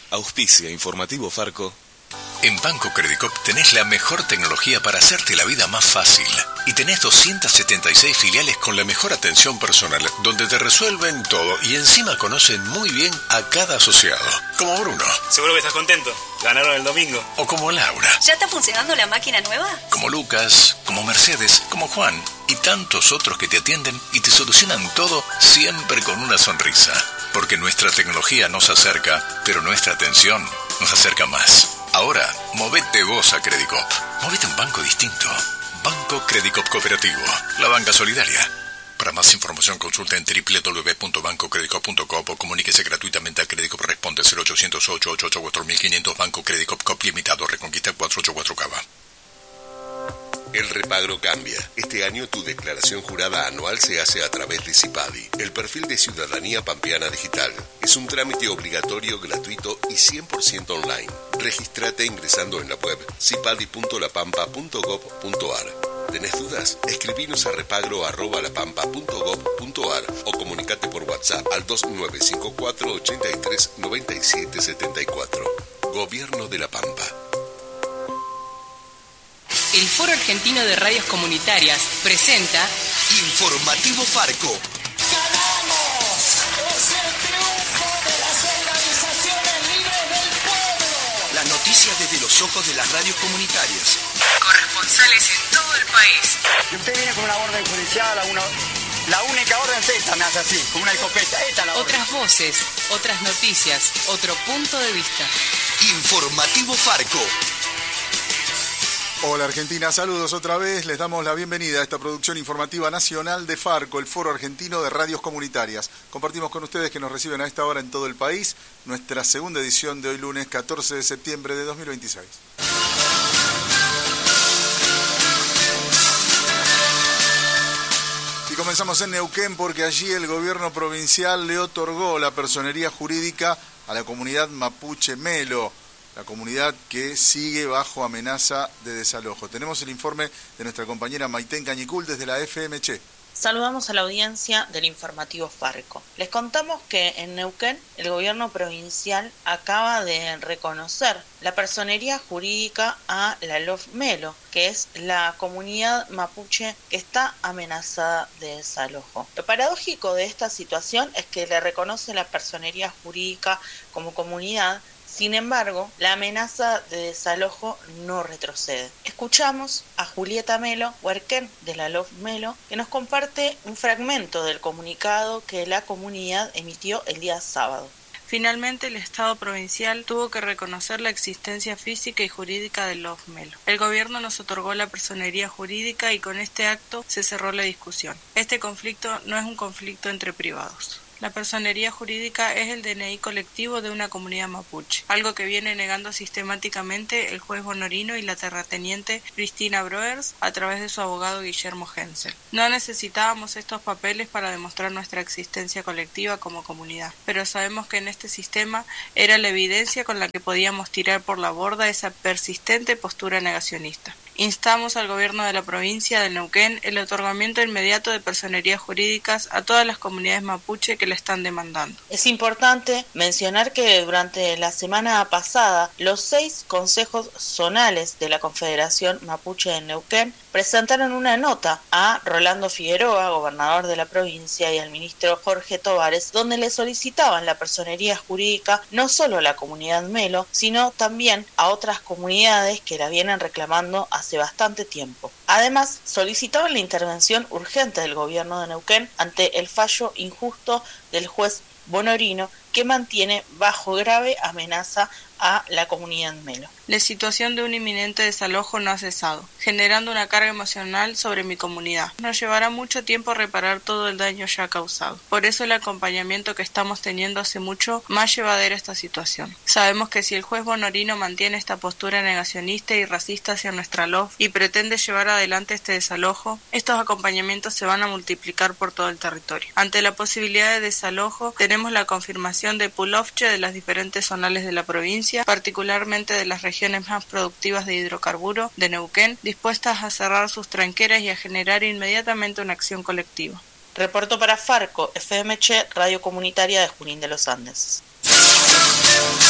Auspicia Informativo Farco. En Banco Credicop tenés la mejor tecnología para hacerte la vida más fácil. Y tenés 276 filiales con la mejor atención personal, donde te resuelven todo y encima conocen muy bien a cada asociado. Como Bruno. Seguro que estás contento. Ganaron el domingo. O como Laura. ¿Ya está funcionando la máquina nueva? Como Lucas, como Mercedes, como Juan y tantos otros que te atienden y te solucionan todo siempre con una sonrisa. Porque nuestra tecnología nos acerca, pero nuestra atención nos acerca más. Ahora, movete vos a Credicop. Movete a un banco distinto. Banco Credicop Cooperativo. La banca solidaria. Para más información consulta en www.bancocredicop.com o comuníquese gratuitamente a Credicop. Responde 0800-888-4500 Banco Credicop Cop Limitado. Reconquista 484 Cava. El repagro cambia. Este año tu declaración jurada anual se hace a través de CIPADI, el perfil de Ciudadanía Pampeana Digital. Es un trámite obligatorio, gratuito y 100% online. Regístrate ingresando en la web cipadi.lapampa.gov.ar. ¿Tenés dudas? Escribinos a repagro@lapampa.gov.ar o comunicate por WhatsApp al 2954 83 97 74. Gobierno de La Pampa. El Foro Argentino de Radios Comunitarias presenta Informativo Farco. ¡Ganamos! ¡Es el triunfo de las organizaciones libres del pueblo! Las noticias desde los ojos de las radios comunitarias. corresponsales en todo el país. Y usted viene con una orden judicial, la única orden es esta, me hace así, con una escopeta. Esta es la orden. Otras voces, otras noticias, otro punto de vista. Informativo Farco. Hola Argentina, saludos otra vez. Les damos la bienvenida a esta producción informativa nacional de Farco, el Foro Argentino de Radios Comunitarias. Compartimos con ustedes que nos reciben a esta hora en todo el país nuestra segunda edición de hoy lunes 14 de septiembre de 2026. Y comenzamos en Neuquén porque allí el gobierno provincial le otorgó la personería jurídica a la comunidad mapuche Melo, la comunidad que sigue bajo amenaza de desalojo. Tenemos el informe de nuestra compañera Maitén Cañicul desde la FMC. Saludamos a la audiencia del informativo Farco. Les contamos que en Neuquén el gobierno provincial acaba de reconocer la personería jurídica a la LOF Melo, que es la comunidad mapuche que está amenazada de desalojo. Lo paradójico de esta situación es que le reconoce la personería jurídica como comunidad. Sin embargo, la amenaza de desalojo no retrocede. Escuchamos a Julieta Melo, huerquén de la LOF Melo, que nos comparte un fragmento del comunicado que la comunidad emitió el día sábado. Finalmente, el Estado provincial tuvo que reconocer la existencia física y jurídica del LOF Melo. El gobierno nos otorgó la personería jurídica y con este acto se cerró la discusión. Este conflicto no es un conflicto entre privados. La personería jurídica es el DNI colectivo de una comunidad mapuche, algo que viene negando sistemáticamente el juez Bonorino y la terrateniente Cristina Broers a través de su abogado Guillermo Hensel. No necesitábamos estos papeles para demostrar nuestra existencia colectiva como comunidad, pero sabemos que en este sistema era la evidencia con la que podíamos tirar por la borda esa persistente postura negacionista. Instamos al gobierno de la provincia de Neuquén el otorgamiento inmediato de personerías jurídicas a todas las comunidades mapuche que le están demandando. Es importante mencionar que durante la semana pasada los 6 consejos zonales de la Confederación Mapuche de Neuquén presentaron una nota a Rolando Figueroa, gobernador de la provincia, y al ministro Jorge Tovares, donde le solicitaban la personería jurídica no solo a la comunidad Melo, sino también a otras comunidades que la vienen reclamando hace bastante tiempo. Además, solicitaban la intervención urgente del gobierno de Neuquén ante el fallo injusto del juez Bonorino, que mantiene bajo grave amenaza a la comunidad Melo. La situación de un inminente desalojo no ha cesado, generando una carga emocional sobre mi comunidad. Nos llevará mucho tiempo reparar todo el daño ya causado. Por eso el acompañamiento que estamos teniendo hace mucho más llevadera esta situación. Sabemos que si el juez Bonorino mantiene esta postura negacionista y racista hacia nuestra LOF y pretende llevar adelante este desalojo, estos acompañamientos se van a multiplicar por todo el territorio. Ante la posibilidad de desalojo, tenemos la confirmación de Pulovche de las diferentes zonales de la provincia, particularmente de las regiones más productivas de hidrocarburo de Neuquén, dispuestas a cerrar sus tranqueras y a generar inmediatamente una acción colectiva. Reportó para Farco, FMC, Radio Comunitaria de Junín de los Andes.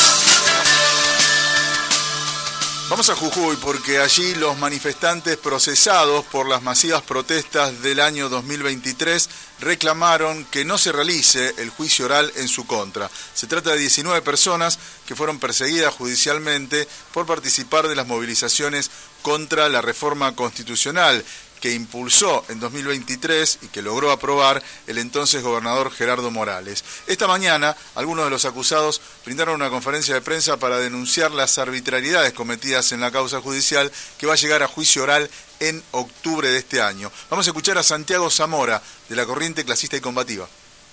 Vamos a Jujuy porque allí los manifestantes procesados por las masivas protestas del año 2023 reclamaron que no se realice el juicio oral en su contra. Se trata de 19 personas que fueron perseguidas judicialmente por participar de las movilizaciones contra la reforma constitucional que impulsó en 2023 y que logró aprobar el entonces gobernador Gerardo Morales. Esta mañana, algunos de los acusados brindaron una conferencia de prensa para denunciar las arbitrariedades cometidas en la causa judicial que va a llegar a juicio oral en octubre de este año. Vamos a escuchar a Santiago Zamora, de la Corriente Clasista y Combativa.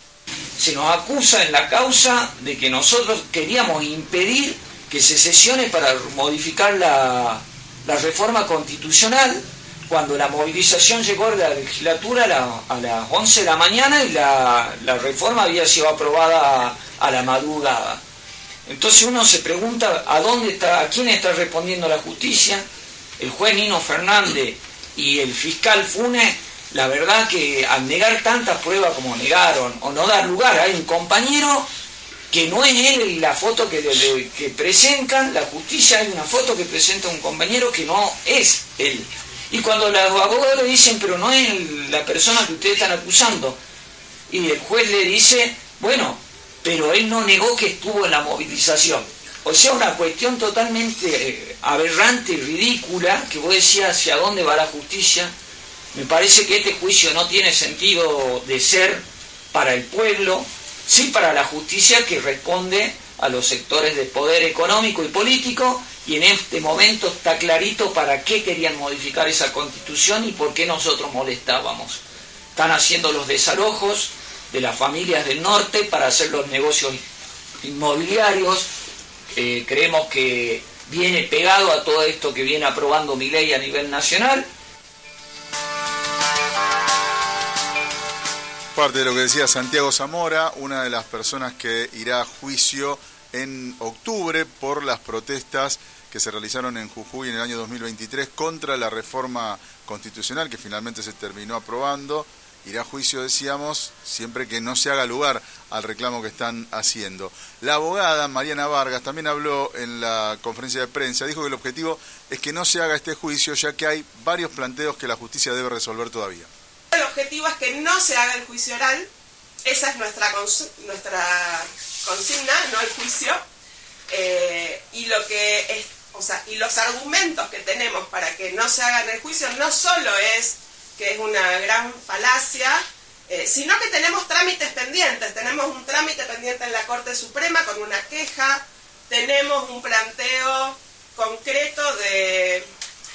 Se nos acusa en la causa de que nosotros queríamos impedir que se sesione para modificar la reforma constitucional, cuando la movilización llegó a la legislatura a las 11 de la mañana y la reforma había sido aprobada a la madrugada. Entonces uno se pregunta a quién está respondiendo la justicia. El juez Nino Fernández y el fiscal Funes, la verdad que al negar tantas pruebas como negaron, o no dar lugar, hay un compañero que no es él la foto que presentan, la justicia hay una foto que presenta un compañero que no es él. Y cuando los abogados le dicen, pero no es la persona que ustedes están acusando, y el juez le dice, bueno, pero él no negó que estuvo en la movilización. O sea, una cuestión totalmente aberrante y ridícula, que vos decías hacia dónde va la justicia. Me parece que este juicio no tiene sentido de ser para el pueblo, sí para la justicia que responde a los sectores de poder económico y político, y en este momento está clarito para qué querían modificar esa constitución y por qué nosotros molestábamos. Están haciendo los desalojos de las familias del norte para hacer los negocios inmobiliarios. Creemos que viene pegado a todo esto que viene aprobando Milei a nivel nacional. Parte de lo que decía Santiago Zamora, una de las personas que irá a juicio en octubre por las protestas que se realizaron en Jujuy en el año 2023 contra la reforma constitucional que finalmente se terminó aprobando. Irá a juicio, decíamos, siempre que no se haga lugar al reclamo que están haciendo. La abogada Mariana Vargas también habló en la conferencia de prensa, dijo que el objetivo es que no se haga este juicio, ya que hay varios planteos que la justicia debe resolver todavía. El objetivo es que no se haga el juicio oral, esa es nuestra consigna, no el juicio, y los argumentos que tenemos para que no se haga el juicio no solo es que es una gran falacia, sino que tenemos trámites pendientes. Tenemos un trámite pendiente en la Corte Suprema con una queja, tenemos un planteo concreto de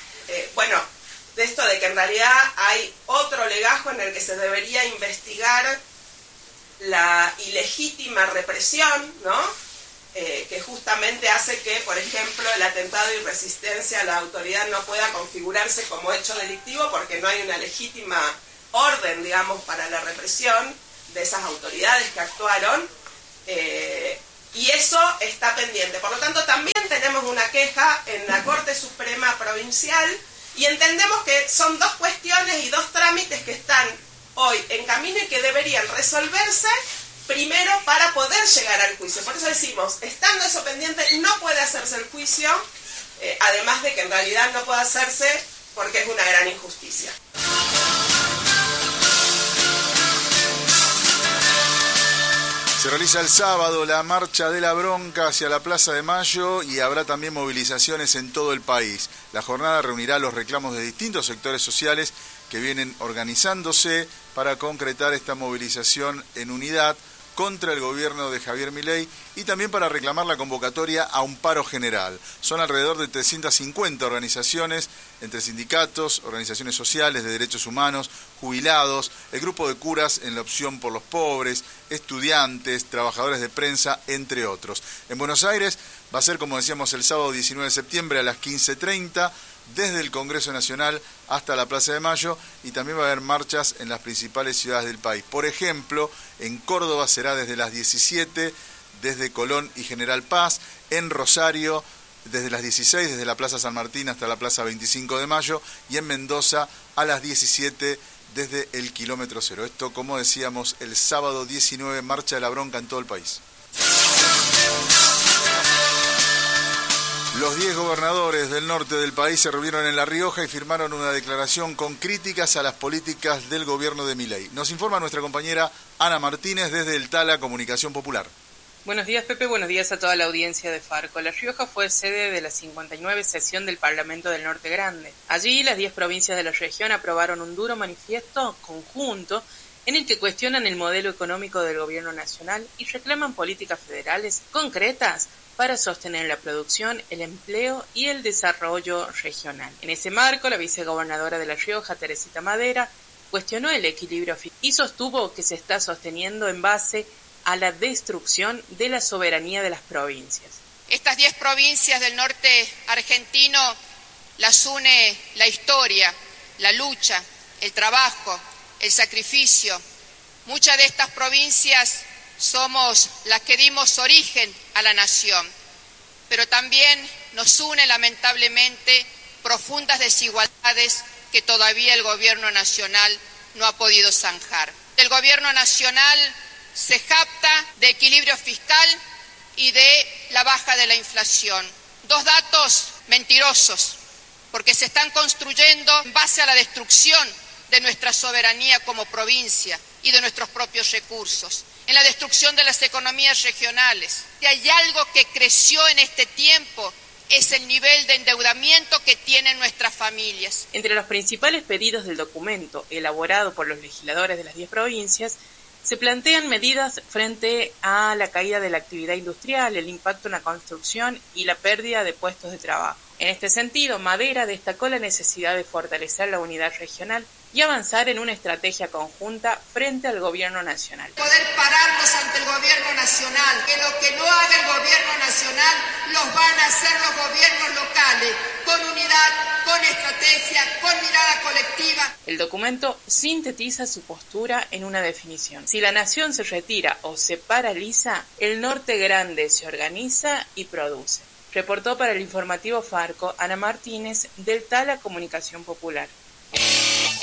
esto de que en realidad hay otro legajo en el que se debería investigar la ilegítima represión, ¿no? Que justamente hace que, por ejemplo, el atentado y resistencia a la autoridad no pueda configurarse como hecho delictivo porque no hay una legítima orden, digamos, para la represión de esas autoridades que actuaron, y eso está pendiente. Por lo tanto, también tenemos una queja en la Corte Suprema Provincial y entendemos que son dos cuestiones y dos trámites que están hoy en camino y que deberían resolverse primero para poder llegar al juicio. Por eso decimos, estando eso pendiente, no puede hacerse el juicio, además de que en realidad no puede hacerse porque es una gran injusticia. Se realiza el sábado la Marcha de la Bronca hacia la Plaza de Mayo y habrá también movilizaciones en todo el país. La jornada reunirá los reclamos de distintos sectores sociales que vienen organizándose para concretar esta movilización en unidad contra el gobierno de Javier Milei y también para reclamar la convocatoria a un paro general. Son alrededor de 350 organizaciones, entre sindicatos, organizaciones sociales de derechos humanos, jubilados, el grupo de curas en la opción por los pobres, estudiantes, trabajadores de prensa, entre otros. En Buenos Aires va a ser, como decíamos, el sábado 19 de septiembre a las 15:30, desde el Congreso Nacional hasta la Plaza de Mayo, y también va a haber marchas en las principales ciudades del país. Por ejemplo, en Córdoba será desde las 17, desde Colón y General Paz, en Rosario desde las 16, desde la Plaza San Martín hasta la Plaza 25 de Mayo, y en Mendoza a las 17 desde el kilómetro cero. Esto, como decíamos, el sábado 19, Marcha de la Bronca en todo el país. Los 10 gobernadores del norte del país se reunieron en La Rioja y firmaron una declaración con críticas a las políticas del gobierno de Milei. Nos informa nuestra compañera Ana Martínez desde el Tala Comunicación Popular. Buenos días, Pepe. Buenos días a toda la audiencia de Farco. La Rioja fue sede de la 59 sesión del Parlamento del Norte Grande. Allí, las 10 provincias de la región aprobaron un duro manifiesto conjunto en el que cuestionan el modelo económico del gobierno nacional y reclaman políticas federales concretas para sostener la producción, el empleo y el desarrollo regional. En ese marco, la vicegobernadora de La Rioja, Teresita Madera, cuestionó el equilibrio fiscal y sostuvo que se está sosteniendo en base a la destrucción de la soberanía de las provincias. Estas 10 provincias del norte argentino las une la historia, la lucha, el trabajo, el sacrificio. Muchas de estas provincias somos las que dimos origen a la nación, pero también nos une lamentablemente profundas desigualdades que todavía el gobierno nacional no ha podido zanjar. El gobierno nacional se jacta de equilibrio fiscal y de la baja de la inflación. Dos datos mentirosos, porque se están construyendo en base a la destrucción de nuestra soberanía como provincia y de nuestros propios recursos, en la destrucción de las economías regionales. Si hay algo que creció en este tiempo, es el nivel de endeudamiento que tienen nuestras familias. Entre los principales pedidos del documento, elaborado por los legisladores de las 10 provincias, se plantean medidas frente a la caída de la actividad industrial, el impacto en la construcción y la pérdida de puestos de trabajo. En este sentido, Madera destacó la necesidad de fortalecer la unidad regional y avanzar en una estrategia conjunta frente al gobierno nacional. Poder pararnos ante el gobierno nacional, que lo que no haga el gobierno nacional los van a hacer los gobiernos locales, con unidad, con estrategia, con mirada colectiva. El documento sintetiza su postura en una definición. Si la nación se retira o se paraliza, el norte grande se organiza y produce. Reportó para el informativo Farco Ana Martínez del Tala Comunicación Popular.